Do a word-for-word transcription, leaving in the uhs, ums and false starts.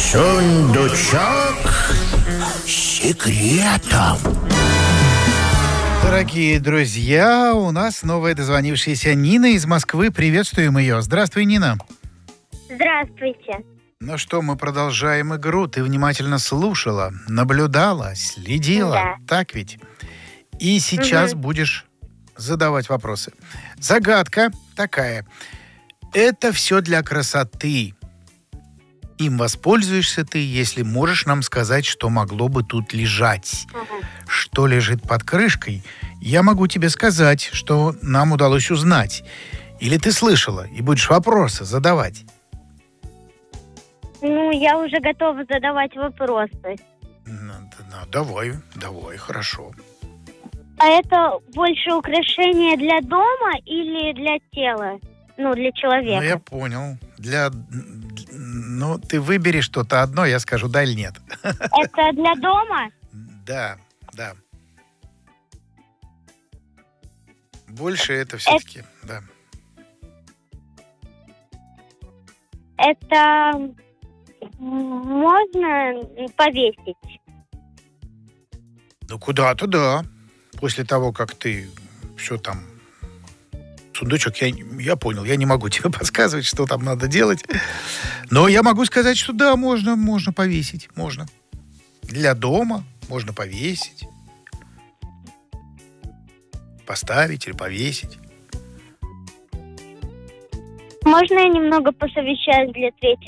Сундучок секретов. Дорогие друзья, у нас новая дозвонившаяся Нина из Москвы. Приветствуем ее. Здравствуй, Нина. Здравствуйте. Ну что, мы продолжаем игру. Ты внимательно слушала, наблюдала, следила. Да. Так ведь? И сейчас Мгм. будешь задавать вопросы. Загадка такая. Это все для красоты. Им воспользуешься ты, если можешь нам сказать, что могло бы тут лежать. Ага. Что лежит под крышкой, я могу тебе сказать, что нам удалось узнать. Или ты слышала и будешь вопросы задавать. Ну, я уже готова задавать вопросы. Ну, д- ну, давай, давай, хорошо. А это больше украшение для дома или для тела? Ну, для Ну, человека. я понял. Для... Ну, ты выбери что-то одно, я скажу да или нет. Это для дома? Да, да. Больше это все-таки, да. Это м, можно повесить? Ну, куда-то да. После того, как ты все там... Сундучок, я, я понял, я не могу тебе подсказывать, что там надо делать. Но я могу сказать, что да, можно, можно повесить, можно. Для дома можно повесить. Поставить или повесить. Можно я немного посовещаюсь для третьего?